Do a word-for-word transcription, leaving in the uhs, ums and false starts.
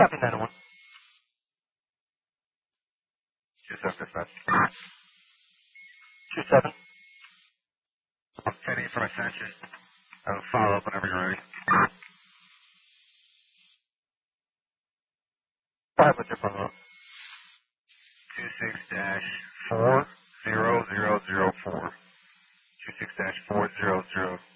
Copy nine oh one. Two seven dispatch. Two seven. ten eight for ascension. I'll follow up whenever you're ready. Five with your follow up. Two six dash four zero zero zero four. Two six dash four zero zero